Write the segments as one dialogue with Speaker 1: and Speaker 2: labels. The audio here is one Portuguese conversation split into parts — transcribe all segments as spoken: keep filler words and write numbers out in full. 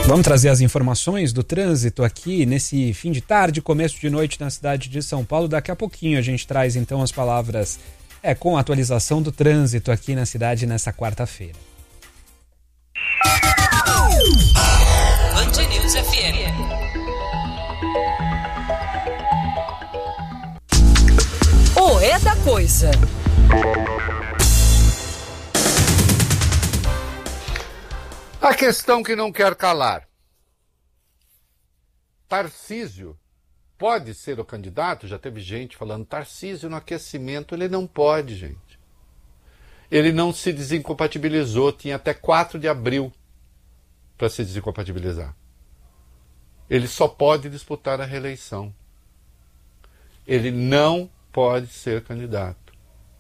Speaker 1: Vamos trazer as informações do trânsito aqui nesse fim de tarde, começo de noite na cidade de São Paulo. Daqui a pouquinho a gente traz então as palavras é, com a atualização do trânsito aqui na cidade nessa quarta-feira.
Speaker 2: Band News F M. O É da Coisa.
Speaker 3: A questão que não quer calar. Tarcísio pode ser o candidato? Já teve gente falando, Tarcísio no aquecimento. Ele não pode, gente. Ele não se desincompatibilizou, tinha até quatro de abril para se desincompatibilizar. Ele só pode disputar a reeleição. Ele não pode ser candidato.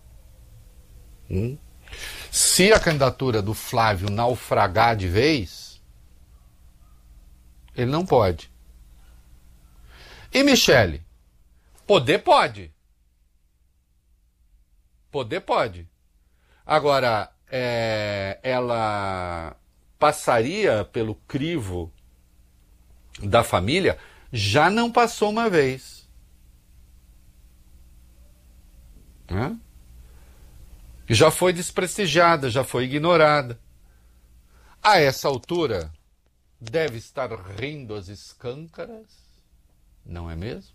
Speaker 3: Hum? Se a candidatura do Flávio naufragar de vez, ele não pode. E Michele? Poder pode. Poder pode. Agora, é, ela passaria pelo crivo da família? Já não passou uma vez. Hã? Já foi desprestigiada, já foi ignorada. A essa altura, deve estar rindo às escâncaras, não é mesmo?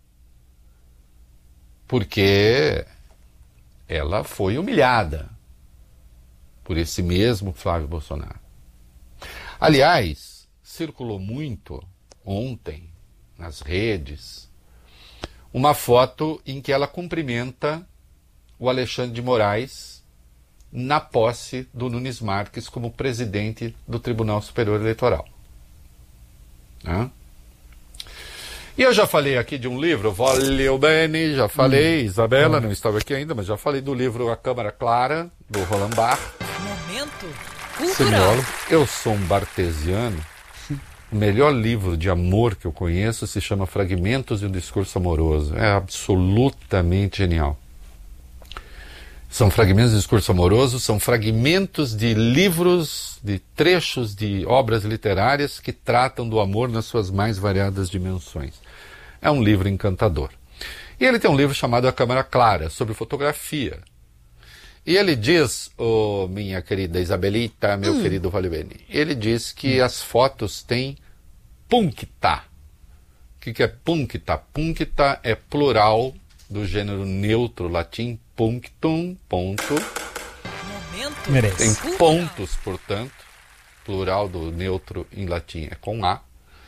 Speaker 3: Porque ela foi humilhada por esse mesmo Flávio Bolsonaro. Aliás, circulou muito ontem nas redes uma foto em que ela cumprimenta o Alexandre de Moraes na posse do Nunes Marques como presidente do Tribunal Superior Eleitoral. Hã? E eu já falei aqui de um livro, Voglio Bene, já falei, hum. Isabela hum. não estava aqui ainda, mas já falei do livro A Câmara Clara, do Roland Barthes.
Speaker 2: Momento cultural.
Speaker 3: Semiólogo. Eu sou um bartesiano. O melhor livro de amor que eu conheço se chama Fragmentos de um Discurso Amoroso. É absolutamente genial. São fragmentos de discurso amoroso, são fragmentos de livros, de trechos de obras literárias que tratam do amor nas suas mais variadas dimensões. É um livro encantador. E ele tem um livro chamado A Câmara Clara, sobre fotografia. E ele diz, oh, minha querida Isabelita, meu hum. querido Valibene, ele diz que hum. as fotos têm puncta. O que, que é puncta? Puncta é plural do gênero neutro latim, punctum, ponto.
Speaker 2: Momento.
Speaker 3: Tem pontos, portanto, plural do neutro em latim é com A,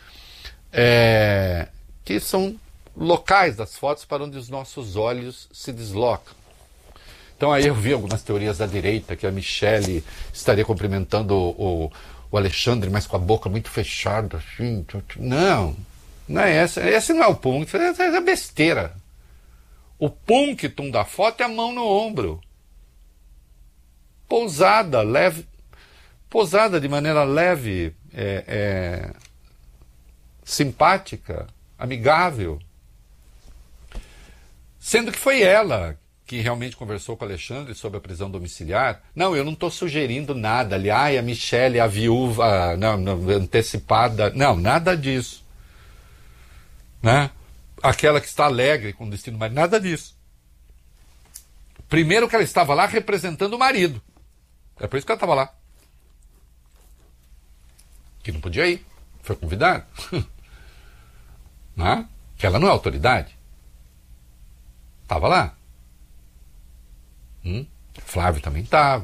Speaker 3: é, que são locais das fotos para onde os nossos olhos se deslocam. Então aí eu vi algumas teorias da direita, que a Michele estaria cumprimentando o, o, o Alexandre, mas com a boca muito fechada, assim. Não, não é essa. Esse não é o ponto, essa é besteira. O punctum da foto é a mão no ombro. Pousada, leve, pousada de maneira leve, é, é, simpática, amigável. Sendo que foi ela que realmente conversou com o Alexandre sobre a prisão domiciliar. Não, eu não estou sugerindo nada ali. Ai, a Michele, a viúva não, não, antecipada. Não, nada disso. Né? Aquela que está alegre com o destino, mas nada disso. Primeiro que ela estava lá representando o marido. É por isso que ela estava lá. Que não podia ir. Foi convidado. Né? Que ela não é autoridade. Estava lá. Hum? Flávio também estava.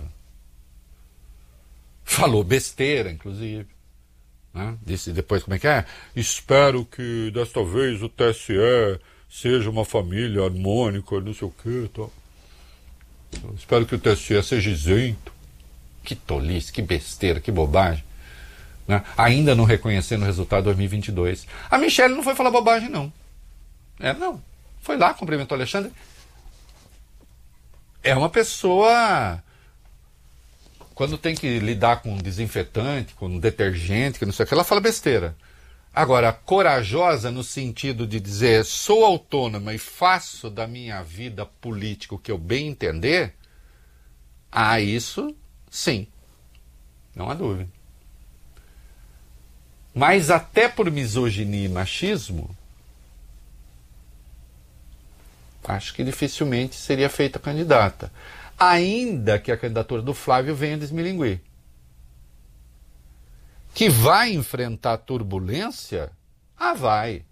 Speaker 3: Falou besteira, inclusive. Né? Disse depois como é que é? Espero que desta vez o T S E seja uma família harmônica, não sei o que. Tal. Espero que o T S E seja isento. Que tolice, que besteira, que bobagem. Né? Ainda não reconhecendo o resultado de dois mil e vinte e dois. A Michele não foi falar bobagem, não. É, não. Foi lá, cumprimentou o Alexandre. É uma pessoa... Quando tem que lidar com desinfetante, com detergente, que não sei o que, ela fala besteira. Agora, corajosa no sentido de dizer, sou autônoma e faço da minha vida política o que eu bem entender, ah, isso, sim. Não há dúvida. mas até por misoginia e machismo, acho que dificilmente seria feita candidata. Ainda que a candidatura do Flávio venha desmilinguir. Que vai enfrentar turbulência? Ah, vai.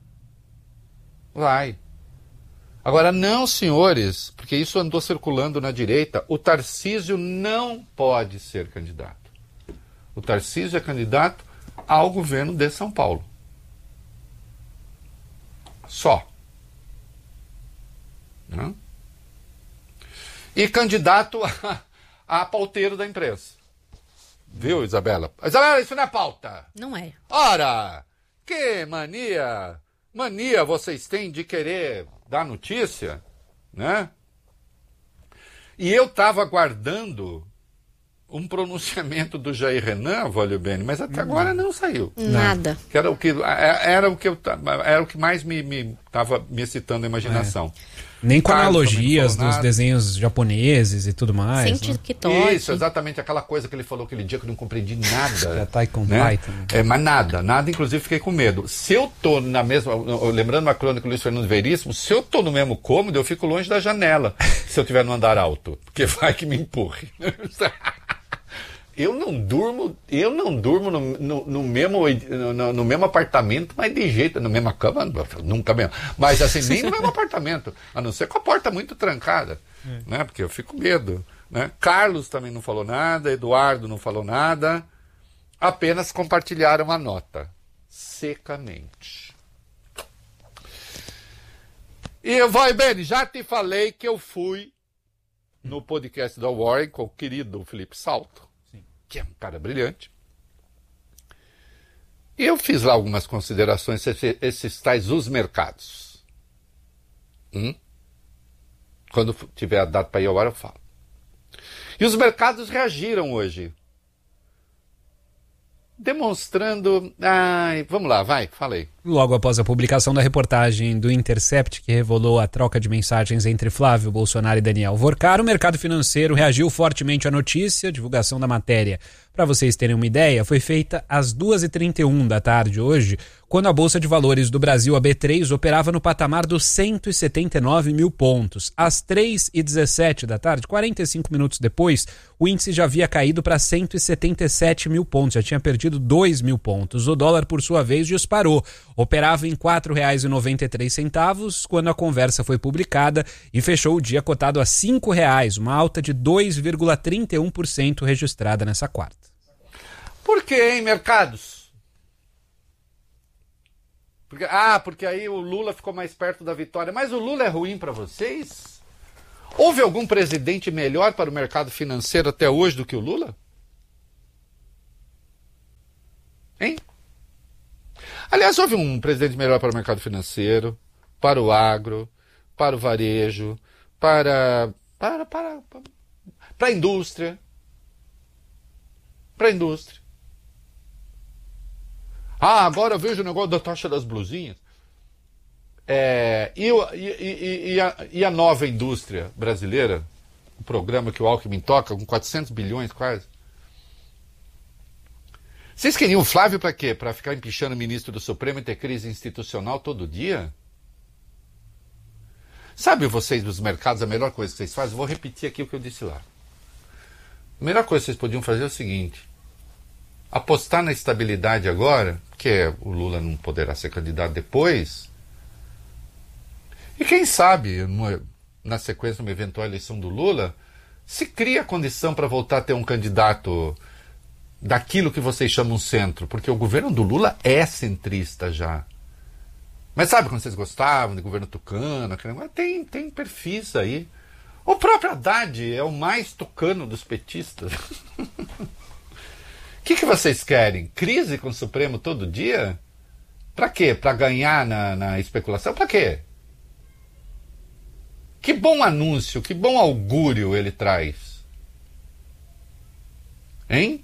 Speaker 3: Vai. Agora, não, senhores, porque isso andou circulando na direita, o Tarcísio não pode ser candidato. O Tarcísio é candidato ao governo de São Paulo. Só. Não? E candidato a, a pauteiro da imprensa. Viu, Isabela? Isabela, isso não é pauta.
Speaker 4: Não é.
Speaker 3: Ora, que mania, mania vocês têm de querer dar notícia, né? E eu estava aguardando um pronunciamento do Jair Renan, Vólio Bene, mas até agora não saiu.
Speaker 4: Nada.
Speaker 3: Que era o que era o que eu era o que mais me estava me, me excitando a imaginação.
Speaker 1: É. Nem com
Speaker 3: Carlos
Speaker 1: analogias dos
Speaker 3: nada.
Speaker 1: desenhos japoneses e tudo mais.
Speaker 4: Sem
Speaker 1: Né?
Speaker 4: TikTok.
Speaker 3: Isso, exatamente aquela coisa que ele falou aquele dia que eu não compreendi nada.
Speaker 1: Já tá com
Speaker 3: né?
Speaker 1: Python.
Speaker 3: É, mas nada, nada, inclusive fiquei com medo. Se eu tô na mesma, lembrando uma crônica do Luiz Fernando Veríssimo, se eu tô no mesmo cômodo, eu fico longe da janela, se eu tiver no andar alto, porque vai que me empurre. Eu não durmo, eu não durmo no, no, no, mesmo, no, no mesmo apartamento, mas de jeito, na mesma cama, nunca mesmo. Mas assim, nem no mesmo apartamento, a não ser com a porta muito trancada, é. né? Porque eu fico com medo. Né? Carlos também não falou nada, Eduardo não falou nada, apenas compartilharam a nota, secamente. E eu vou, Beni, já te falei que eu fui no podcast da Warren com o querido Felipe Salto, que é um cara brilhante. E eu fiz lá algumas considerações, esses, esses tais os mercados. Hum? Quando tiver a data para ir ao ar, eu falo. E os mercados reagiram hoje. Demonstrando... Ai, vamos lá, vai, falei.
Speaker 1: Logo após a publicação da reportagem do Intercept, que revelou a troca de mensagens entre Flávio Bolsonaro e Daniel Vorcar, o mercado financeiro reagiu fortemente à notícia, divulgação da matéria. Para vocês terem uma ideia, foi feita às duas e trinta e um da tarde hoje, quando a Bolsa de Valores do Brasil, a B três, operava no patamar dos cento e setenta e nove mil pontos. Às três e dezessete da tarde, quarenta e cinco minutos depois, o índice já havia caído para cento e setenta e sete mil pontos, já tinha perdido dois mil pontos. O dólar, por sua vez, disparou. Operava em quatro reais e noventa e três centavos quando a conversa foi publicada e fechou o dia cotado a cinco reais, uma alta de dois vírgula trinta e um por cento registrada nessa quarta.
Speaker 3: Por quê, hein, mercados? Porque, ah, porque aí o Lula ficou mais perto da vitória. Mas o Lula é ruim para vocês? Houve algum presidente melhor para o mercado financeiro até hoje do que o Lula? Hein? Aliás, houve um presidente melhor para o mercado financeiro, para o agro, para o varejo, para, para, para, para, para a indústria. Para a indústria. Ah, agora eu vejo o negócio da taxa das blusinhas. É, e, e, e, a, e a nova indústria brasileira, o programa que o Alckmin toca, com quatrocentos bilhões quase. Vocês queriam o Flávio para quê? Para ficar empichando o ministro do Supremo e ter crise institucional todo dia? Sabe vocês dos mercados, a melhor coisa que vocês fazem? Vou repetir aqui o que eu disse lá. A melhor coisa que vocês podiam fazer é o seguinte: apostar na estabilidade agora, porque o Lula não poderá ser candidato depois, e quem sabe, na sequência de uma eventual eleição do Lula, se cria a condição para voltar a ter um candidato daquilo que vocês chamam centro, porque o governo do Lula é centrista já. Mas sabe quando vocês gostavam de governo tucano? Tem, tem perfis aí. O próprio Haddad é o mais tucano dos petistas. O que, que vocês querem? Crise com o Supremo todo dia? Pra quê? Pra ganhar na, na especulação? Pra quê? Que bom anúncio, que bom augúrio ele traz. Hein?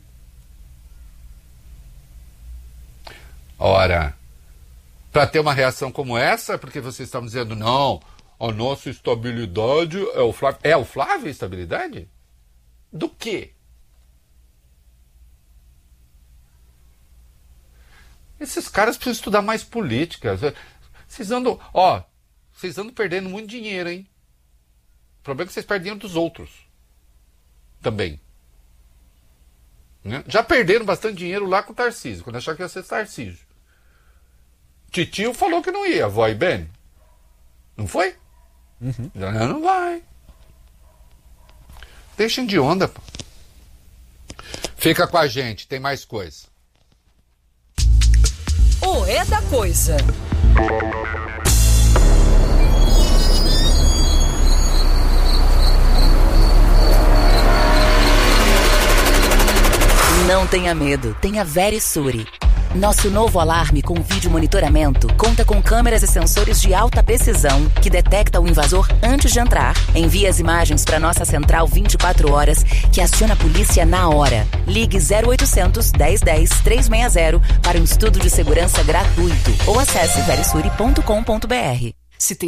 Speaker 3: Ora, para ter uma reação como essa, porque vocês estavam dizendo, não, a nossa estabilidade é o Flávio. É o Flávio a estabilidade? Do quê? Esses caras precisam estudar mais política. Vocês andam, ó, vocês andam perdendo muito dinheiro, hein? O problema é que vocês perdem dinheiro dos outros. Também. Né? Já perderam bastante dinheiro lá com o Tarcísio, quando acharam que ia ser Tarcísio. Titio falou que não ia, vai bem. Não foi?
Speaker 1: Uhum.
Speaker 3: Já não vai. Deixem de onda, pô. Fica com a gente, tem mais coisa.
Speaker 2: O É da Coisa.
Speaker 4: Não tenha medo, tenha Verisure. Nosso novo alarme com vídeo monitoramento conta com câmeras e sensores de alta precisão que detecta o invasor antes de entrar. Envia as imagens para nossa central vinte e quatro horas, que aciona a polícia na hora. Ligue zero oitocentos, dez, dez, trezentos e sessenta para um estudo de segurança gratuito ou acesse verisure ponto com ponto br. Se tem